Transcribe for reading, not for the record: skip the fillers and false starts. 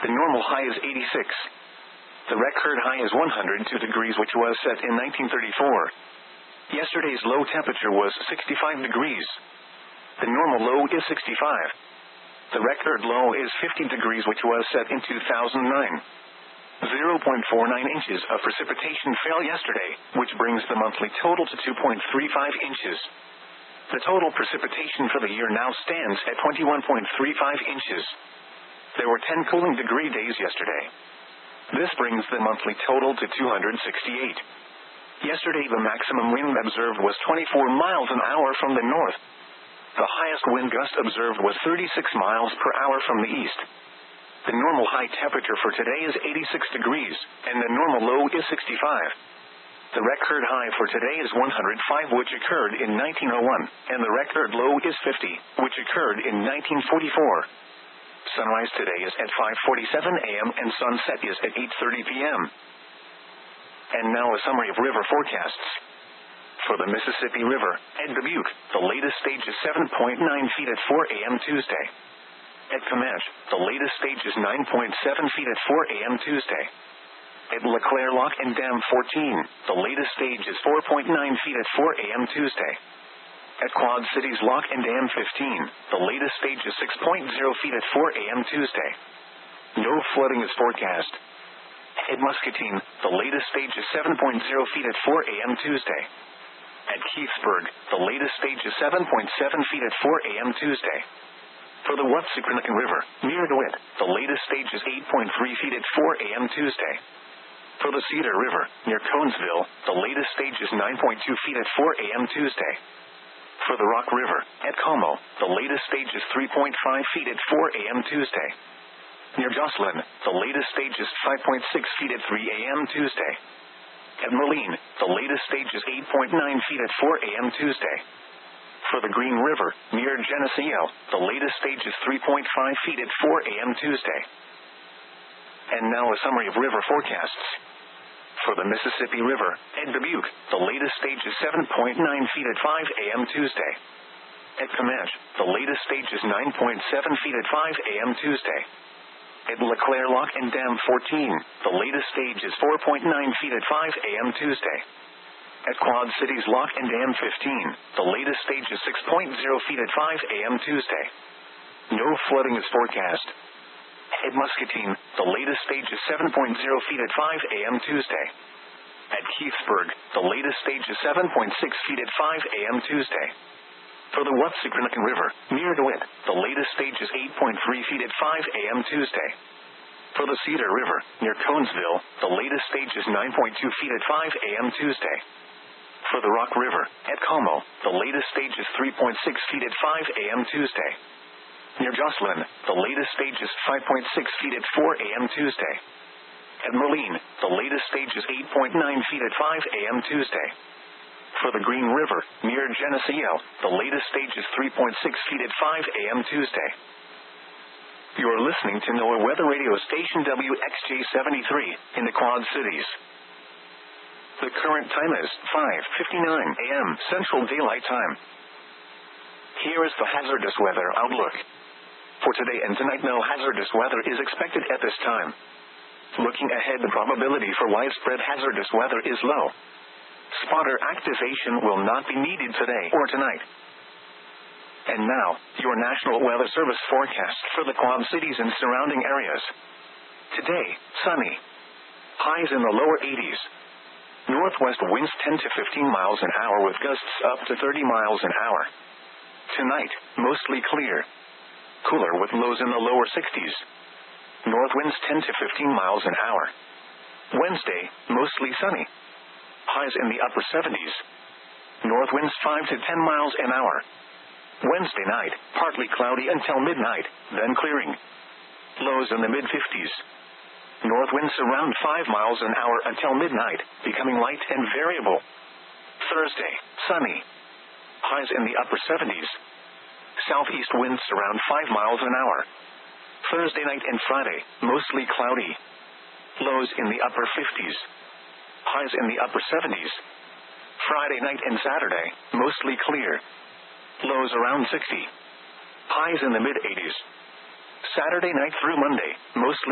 The normal high is 86. The record high is 102 degrees, which was set in 1934. Yesterday's low temperature was 65 degrees. The normal low is 65. The record low is 50 degrees, which was set in 2009. 0.49 inches of precipitation fell yesterday, which brings the monthly total to 2.35 inches. The total precipitation for the year now stands at 21.35 inches. There were 10 cooling degree days yesterday. This brings the monthly total to 268. Yesterday the maximum wind observed was 24 miles an hour from the north. The highest wind gust observed was 36 miles per hour from the east. The normal high temperature for today is 86 degrees, and the normal low is 65. The record high for today is 105, which occurred in 1901, and the record low is 50, which occurred in 1944. Sunrise today is at 5:47 a.m. and sunset is at 8:30 p.m. And now a summary of river forecasts. For the Mississippi River, at Dubuque, the latest stage is 7.9 feet at 4 a.m. Tuesday. At Comanche, the latest stage is 9.7 feet at 4 a.m. Tuesday. At LeClaire Lock and Dam 14, the latest stage is 4.9 feet at 4 a.m. Tuesday. At Quad Cities Lock and Dam 15, the latest stage is 6.0 feet at 4 a.m. Tuesday. No flooding is forecast. At Muscatine, the latest stage is 7.0 feet at 4 a.m. Tuesday. At Keithsburg, the latest stage is 7.7 feet at 4 a.m. Tuesday. For the Wapsiquanacan River, near DeWitt, the latest stage is 8.3 feet at 4 a.m. Tuesday. For the Cedar River, near Conesville, the latest stage is 9.2 feet at 4 a.m. Tuesday. For the Rock River, at Como, the latest stage is 3.5 feet at 4 a.m. Tuesday. Near Jocelyn, the latest stage is 5.6 feet at 3 a.m. Tuesday. At Moline, the latest stage is 8.9 feet at 4 a.m. Tuesday. For the Green River, near Geneseo, the latest stage is 3.5 feet at 4 a.m. Tuesday. And now a summary of river forecasts. For the Mississippi River, at Dubuque, the latest stage is 7.9 feet at 5 a.m. Tuesday. At Comanche, the latest stage is 9.7 feet at 5 a.m. Tuesday. At LeClaire Lock and Dam 14, the latest stage is 4.9 feet at 5 a.m. Tuesday. At Quad Cities Lock and Dam 15, the latest stage is 6.0 feet at 5 a.m. Tuesday. No flooding is forecast. At Muscatine, the latest stage is 7.0 feet at 5 a.m. Tuesday. At Keithsburg, the latest stage is 7.6 feet at 5 a.m. Tuesday. For the Wapsiquanacan River, near DeWitt, the latest stage is 8.3 feet at 5 a.m. Tuesday. For the Cedar River, near Conesville, the latest stage is 9.2 feet at 5 a.m. Tuesday. For the Rock River, at Como, the latest stage is 3.6 feet at 5 a.m. Tuesday. Near Jocelyn, the latest stage is 5.6 feet at 4 a.m. Tuesday. At Moline, the latest stage is 8.9 feet at 5 a.m. Tuesday. For the Green River, near Geneseo, the latest stage is 3.6 feet at 5 a.m. Tuesday. You are listening to NOAA Weather Radio Station WXJ73 in the Quad Cities. The current time is 5:59 a.m. Central Daylight Time. Here is the hazardous weather outlook. For today and tonight, no hazardous weather is expected at this time. Looking ahead, the probability for widespread hazardous weather is low. Spotter activation will not be needed today or tonight. And now, your National Weather Service forecast for the Quad Cities and surrounding areas. Today, sunny. Highs in the lower 80s. Northwest winds 10 to 15 miles an hour with gusts up to 30 miles an hour. Tonight, mostly clear. Cooler with lows in the lower 60s. North winds 10 to 15 miles an hour. Wednesday, mostly sunny. Highs in the upper 70s. North winds 5 to 10 miles an hour. Wednesday night, partly cloudy until midnight, then clearing. Lows in the mid-50s. North winds around 5 miles an hour until midnight, becoming light and variable. Thursday, sunny. Highs in the upper 70s. Southeast winds around 5 miles an hour. Thursday night and Friday, mostly cloudy. Lows in the upper 50s. Highs in the upper 70s. Friday night and Saturday, mostly clear. Lows around 60. Highs in the mid-80s. Saturday night through Monday, mostly